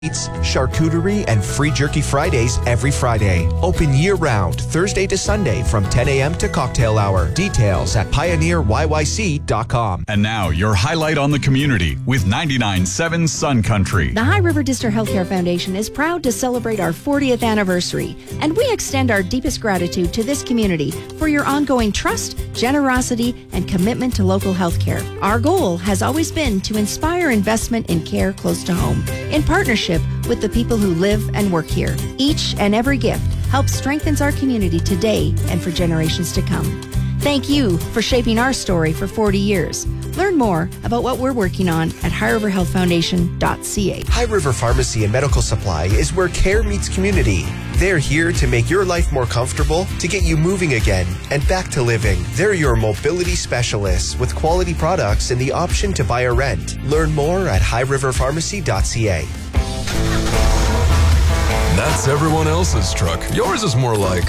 charcuterie, and free jerky Fridays every Friday. Open year-round, Thursday to Sunday from 10 a.m. to cocktail hour. Details at pioneeryyc.com. And now, your highlight on the community with 99.7 Sun Country. The High River District Healthcare Foundation is proud to celebrate our 40th anniversary, and we extend our deepest gratitude to this community for your ongoing trust, generosity, and commitment to local healthcare. Our goal has always been to inspire investment in care close to home, in partnership with the people who live and work here. Each and every gift helps strengthens our community today and for generations to come. Thank you for shaping our story for 40 years. Learn more about what we're working on at highriverhealthfoundation.ca. High River Pharmacy and Medical Supply is where care meets community. They're here to make your life more comfortable, to get you moving again and back to living. They're your mobility specialists with quality products and the option to buy or rent. Learn more at highriverpharmacy.ca. That's everyone else's truck. Yours is more like...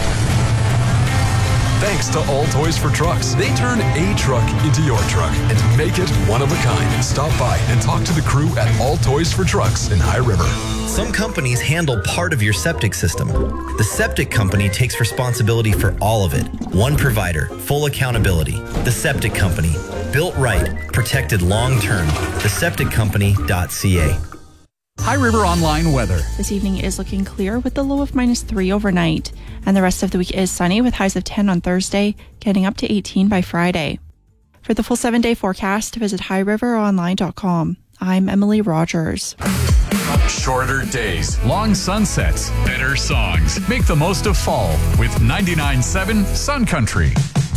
Thanks to All Toys for Trucks. They turn a truck into your truck and make it one of a kind. Stop by and talk to the crew at All Toys for Trucks in High River. Some companies handle part of your septic system. The septic company takes responsibility for all of it. One provider, full accountability. The Septic Company. Built right, protected long-term. TheSepticCompany.ca. High River Online weather. This evening is looking clear with the low of -3 overnight. And the rest of the week is sunny with highs of 10 on Thursday, getting up to 18 by Friday. For the full 7-day forecast, visit highriveronline.com. I'm Emily Rogers. Shorter days, long sunsets, better songs. Make the most of fall with 99.7 Sun Country.